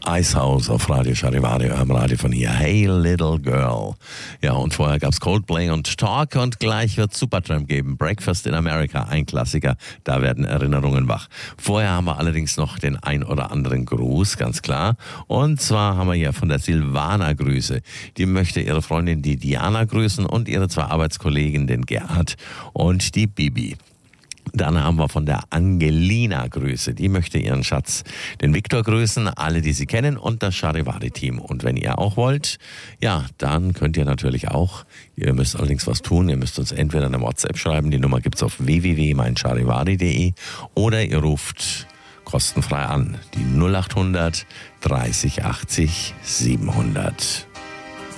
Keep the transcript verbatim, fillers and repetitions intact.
Icehouse auf Radio Charivari, am Radio von hier. Hey Little Girl. Ja, und vorher gab's Coldplay und Talk und gleich wird Supertramp geben. Breakfast in America, ein Klassiker. Da werden Erinnerungen wach. Vorher haben wir allerdings noch den ein oder anderen Gruß, ganz klar. Und zwar haben wir hier von der Silvana Grüße. Die möchte ihre Freundin, die Diana, grüßen und ihre zwei Arbeitskollegen, den Gerhard und die Bibi. Dann haben wir von der Angelina Grüße. Die möchte ihren Schatz, den Viktor, grüßen. Alle, die sie kennen und das Charivari-Team. Und wenn ihr auch wollt, ja, dann könnt ihr natürlich auch. Ihr müsst allerdings was tun. Ihr müsst uns entweder eine WhatsApp schreiben. Die Nummer gibt's auf w w w punkt mein charivari punkt de oder ihr ruft kostenfrei an. Die null acht hundert dreißig achtzig siebenhundert.